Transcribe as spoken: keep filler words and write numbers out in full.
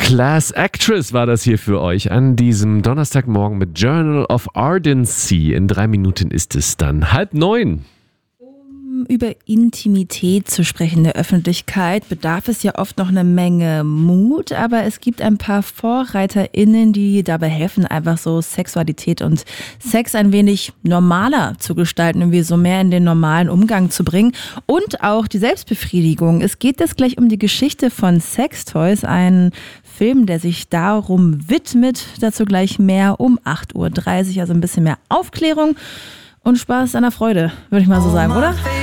Class Actress war das hier für euch an diesem Donnerstagmorgen mit Journal of Ardency. In drei Minuten ist es dann halb neun. Um über Intimität zu sprechen in der Öffentlichkeit, bedarf es ja oft noch eine Menge Mut, aber es gibt ein paar VorreiterInnen, die dabei helfen, einfach so Sexualität und Sex ein wenig normaler zu gestalten, irgendwie so mehr in den normalen Umgang zu bringen und auch die Selbstbefriedigung. Es geht jetzt gleich um die Geschichte von Sextoys, ein Film, der sich darum widmet. Dazu gleich mehr um acht Uhr dreißig, also ein bisschen mehr Aufklärung und Spaß an der Freude, würde ich mal so sagen, oder?